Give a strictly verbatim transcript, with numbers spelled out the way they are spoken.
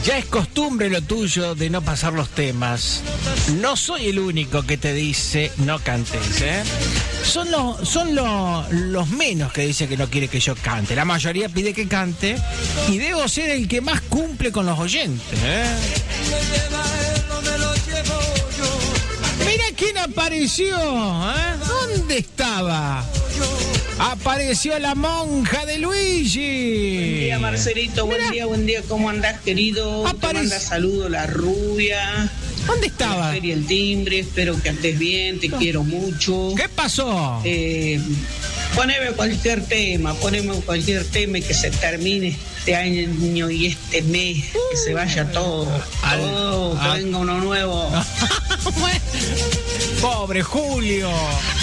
Ya es costumbre lo tuyo de no pasar los temas. No soy el único que te dice no cantes, ¿eh? Son, los, son los, los menos que dice que no quiere que yo cante. La mayoría pide que cante y debo ser el que más cumple con los oyentes, ¿eh? Mira quién apareció, ¿eh? ¿Dónde estaba? Apareció la monja de Luigi. Buen día, Marcelito. Buen Mirá. día, buen día. ¿Cómo andás, querido? Apare... Te manda saludo la rubia. ¿Dónde estaba? La Feria El Timbre. Espero que estés bien. Te no. quiero mucho. ¿Qué pasó? Eh, poneme cualquier tema. Poneme cualquier tema y que se termine este año y este mes. Uh, que se vaya todo. Al, todo. Al... Que venga uno nuevo. Pobre Julio.